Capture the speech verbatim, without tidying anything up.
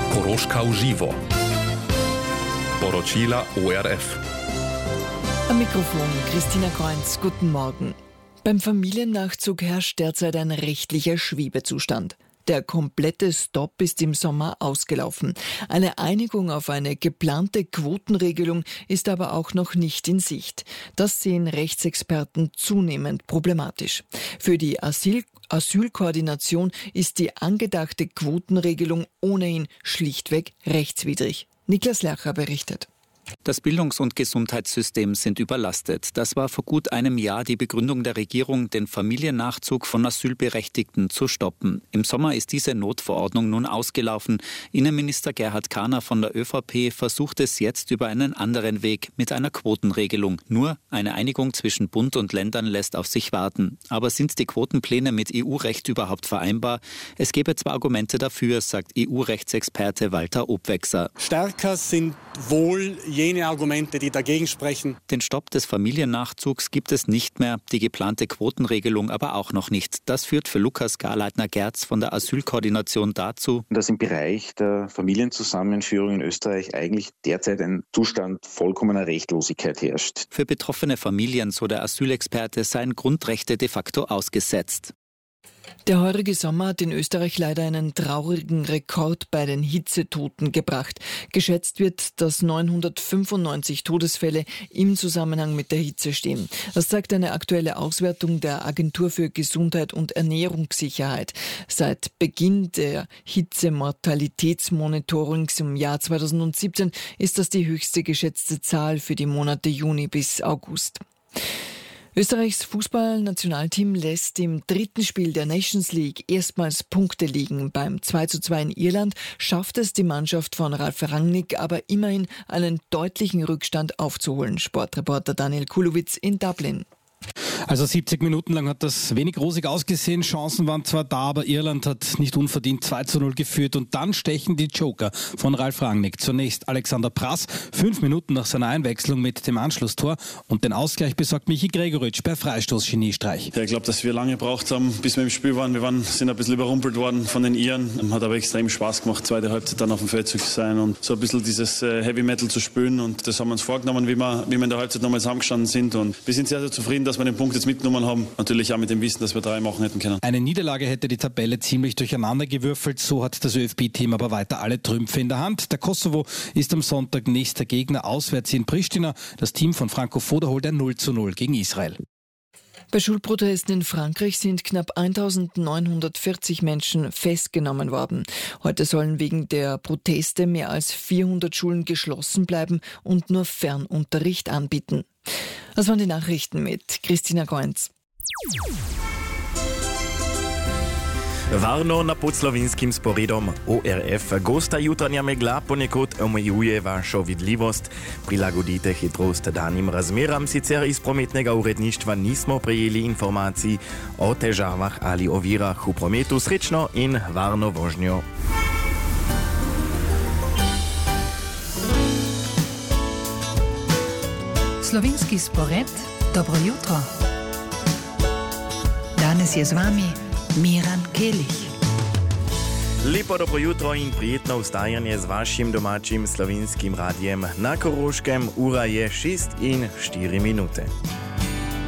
Koroška uživo. Poročila O R F. Am Mikrofon Christina Kreunz, guten Morgen. Beim Familiennachzug herrscht derzeit ein rechtlicher Schwebezustand. Der komplette Stopp ist im Sommer ausgelaufen. Eine Einigung auf eine geplante Quotenregelung ist aber auch noch nicht in Sicht. Das sehen Rechtsexperten zunehmend problematisch. Für die Asyl Asylkoordination ist die angedachte Quotenregelung ohnehin schlichtweg rechtswidrig. Niklas Lercher berichtet. Das Bildungs- und Gesundheitssystem sind überlastet. Das war vor gut einem Jahr die Begründung der Regierung, den Familiennachzug von Asylberechtigten zu stoppen. Im Sommer ist diese Notverordnung nun ausgelaufen. Innenminister Gerhard Kahner von der ÖVP versucht es jetzt über einen anderen Weg mit einer Quotenregelung. Nur eine Einigung zwischen Bund und Ländern lässt auf sich warten. Aber sind die Quotenpläne mit E U-Recht überhaupt vereinbar? Es gäbe zwar Argumente dafür, sagt E U-Rechtsexperte Walter Obwechser. Stärker sind wohl jene Argumente, die dagegen sprechen. Den Stopp des Familiennachzugs gibt es nicht mehr, die geplante Quotenregelung aber auch noch nicht. Das führt für Lukas Garleitner-Gerz von der Asylkoordination dazu, dass im Bereich der Familienzusammenführung in Österreich eigentlich derzeit ein Zustand vollkommener Rechtlosigkeit herrscht. Für betroffene Familien, so der Asylexperte, seien Grundrechte de facto ausgesetzt. Der heurige Sommer hat in Österreich leider einen traurigen Rekord bei den Hitzetoten gebracht. Geschätzt wird, dass neunhundertfünfundneunzig Todesfälle im Zusammenhang mit der Hitze stehen. Das zeigt eine aktuelle Auswertung der Agentur für Gesundheit und Ernährungssicherheit. Seit Beginn der Hitzemortalitätsmonitorings im Jahr zweitausendsiebzehn ist das die höchste geschätzte Zahl für die Monate Juni bis August. Österreichs Fußballnationalteam lässt im dritten Spiel der Nations League erstmals Punkte liegen. Beim zwei zu zwei in Irland schafft es die Mannschaft von Ralf Rangnick aber immerhin einen deutlichen Rückstand aufzuholen. Sportreporter Daniel Kulowitz in Dublin. Also siebzig Minuten lang hat das wenig rosig ausgesehen. Chancen waren zwar da, aber Irland hat nicht unverdient zwei zu null geführt. Und dann stechen die Joker von Ralf Rangnick. Zunächst Alexander Prass, fünf Minuten nach seiner Einwechslung mit dem Anschlusstor. Und den Ausgleich besorgt Michi Gregoritsch per Freistoß-Geniestreich. Ja, ich glaube, dass wir lange gebraucht haben, bis wir im Spiel waren. Wir waren, sind ein bisschen überrumpelt worden von den Iren. Hat aber extrem Spaß gemacht, zweite Halbzeit dann auf dem Feld zu sein und so ein bisschen dieses Heavy Metal zu spüren. Und das haben wir uns vorgenommen, wie wir, wie wir in der Halbzeit nochmal zusammengestanden sind. Und wir sind sehr, sehr zufrieden, dass wir den Punkt jetzt mitgenommen haben. Natürlich auch mit dem Wissen, dass wir drei machen hätten können. Eine Niederlage hätte die Tabelle ziemlich durcheinander gewürfelt. So hat das ÖFB-Team aber weiter alle Trümpfe in der Hand. Der Kosovo ist am Sonntag nächster Gegner auswärts in Pristina. Das Team von Franco Foda holt ein null zu null gegen Israel. Bei Schulprotesten in Frankreich sind knapp eintausendneunhundertvierzig Menschen festgenommen worden. Heute sollen wegen der Proteste mehr als vierhundert Schulen geschlossen bleiben und nur Fernunterricht anbieten. Das waren die Nachrichten mit Christina Kreunz. Varno na podslovinskim sporedom O R F. Gosta jutranja megla ponekod omejuje vašo vidljivost. Prilagodite hitrost danim razmeram. Sicer iz prometnega uredništva nismo prejeli informacij o težavah ali ovirah v prometu. Srečno in varno vožnjo. Slovenski spored, dobro jutro. Danes je z vami Miran Kelić. Lepo dobro jutro in prijetno vstajanje z vašim domačim slovinskim radijem na Koroškem. Ura je šest in štiri minute.